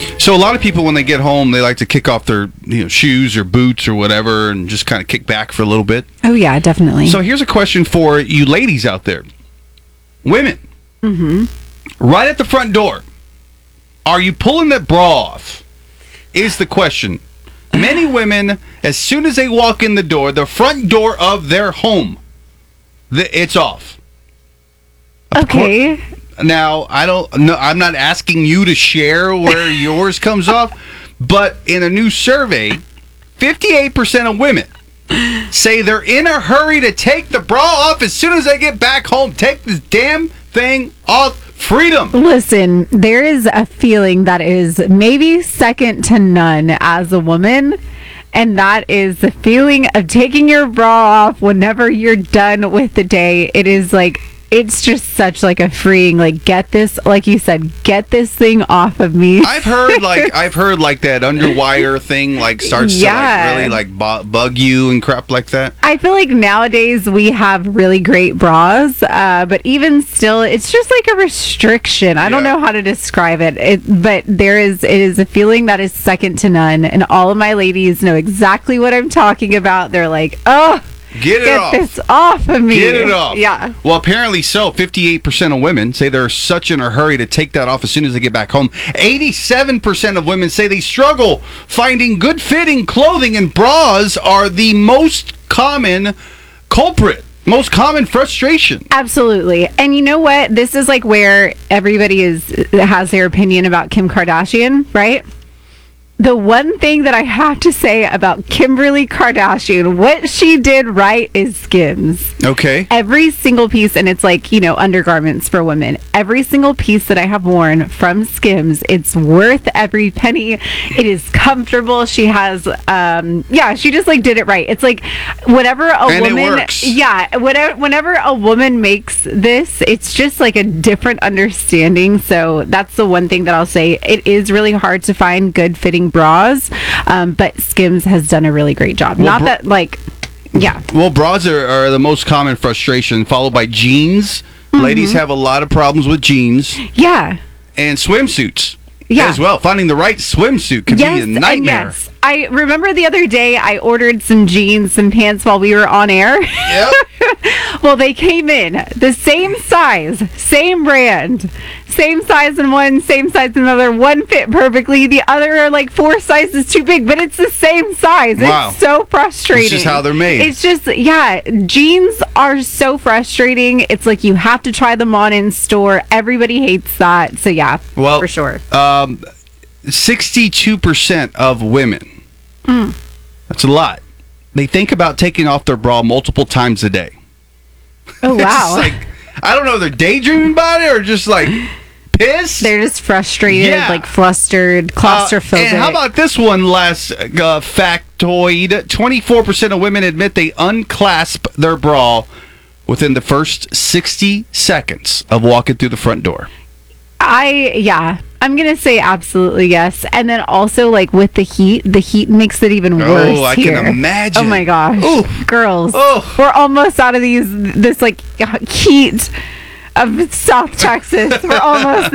So a lot of people, when they get home, they like to kick off their shoes or boots or whatever and just kind of kick back for a little bit. Oh, yeah, definitely. So here's a question for you ladies out there. Women, right at the front door, are you pulling that bra off? Is the question. Many women, as soon as they walk in the door, the front door of their home, it's off. Okay. Now, I'm not asking you to share where yours comes off, but in a new survey, 58% of women say they're in a hurry to take the bra off as soon as they get back home. Take this damn thing off. Freedom. Listen, there is a feeling that is maybe second to none as a woman, and that is the feeling of taking your bra off whenever you're done with the day. It is like, it's just such like a freeing, like, get this, like you said, get this thing off of me. I've heard like that underwire thing like starts to like really like bug you and crap like that. I feel like nowadays we have really great bras, but even still, it's just like a restriction. I don't know how to describe it, but it is a feeling that is second to none, and all of my ladies know exactly what I'm talking about. They're like, oh, Get this off of me. Get it off. Yeah. Well, apparently so. 58% of women say they're such in a hurry to take that off as soon as they get back home. 87% of women say they struggle finding good fitting clothing, and bras are the most common culprit. Most common frustration. Absolutely. And you know what? This is like where everybody has their opinion about Kim Kardashian, right? The one thing that I have to say about Kimberly Kardashian, what she did right is Skims. Okay. Every single piece, and it's like, undergarments for women. Every single piece that I have worn from Skims, it's worth every penny. It is comfortable. She has, she just like did it right. It's like whenever a woman, it works. Whenever a woman makes this, it's just like a different understanding. So that's the one thing that I'll say. It is really hard to find good fitting bras, but Skims has done a really great job. Well, Well, bras are the most common frustration, followed by jeans. Ladies have a lot of problems with jeans. Yeah. And swimsuits as well. Finding the right swimsuit can be a nightmare. Yes. I remember the other day I ordered some jeans, some pants while we were on air. Yep. Well, they came in the same size, same brand, same size in one, same size in another. One fit perfectly. The other are like 4 sizes too big, but it's the same size. Wow. It's so frustrating. It's just how they're made. It's just, jeans are so frustrating. It's like you have to try them on in store. Everybody hates that. So, well, for sure. 62% of women, that's a lot, they think about taking off their bra multiple times a day. Oh, wow. It's like, I don't know if they're daydreaming about it or just like pissed. They're just frustrated, like flustered, claustrophobic. And how about this one last factoid? 24% of women admit they unclasp their bra within the first 60 seconds of walking through the front door. I'm going to say absolutely yes. And then also, like, with the heat makes it even worse. Oh, I can imagine. Oh, my gosh. Ooh. Girls, Oh. we're almost out of this, like, heat of South Texas. We're almost